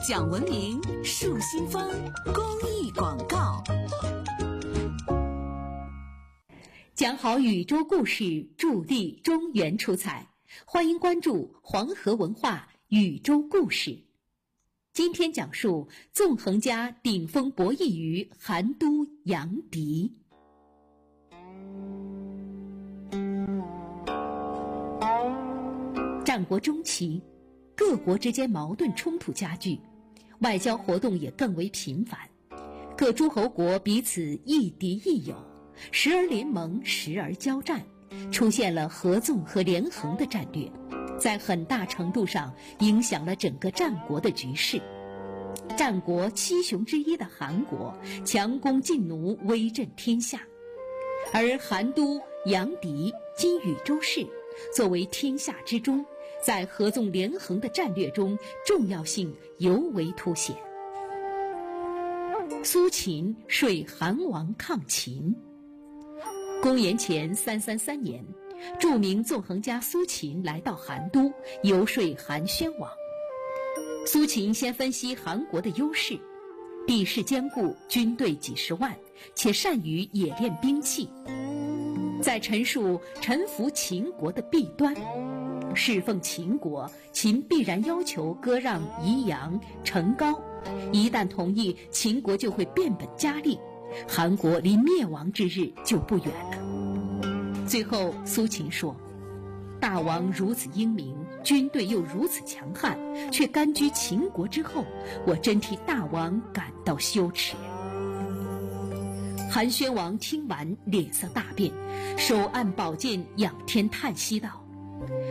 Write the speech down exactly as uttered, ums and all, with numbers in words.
讲文明，树新风，公益广告。 讲好宇宙故事，助力中原出彩。欢迎关注黄河文化宇宙故事。今天讲述纵横家顶峰博弈于韩都阳翟。战国中期，各国之间矛盾冲突加剧，外交活动也更为频繁，各诸侯国彼此亦敌亦友，时而联盟，时而交战，出现了合纵和连横的战略，在很大程度上影响了整个战国的局势。战国七雄之一的韩国强攻晋奴，威震天下，而韩都阳翟今禹州市作为天下之中，在合纵连横的战略中重要性尤为凸显。苏秦率韩王抗秦。公元前三三三年，著名纵横家苏秦来到韩都，游说韩宣王。苏秦先分析韩国的优势，地势坚固，军队几十万，且善于冶炼兵器。在陈述臣服秦国的弊端，侍奉秦国，秦必然要求割让宜阳、成皋，一旦同意，秦国就会变本加厉，韩国离灭亡之日就不远了。最后苏秦说，大王如此英明，军队又如此强悍，却甘居秦国之后，我真替大王感到羞耻。韩宣王听完脸色大变，手按宝剑仰天叹息道，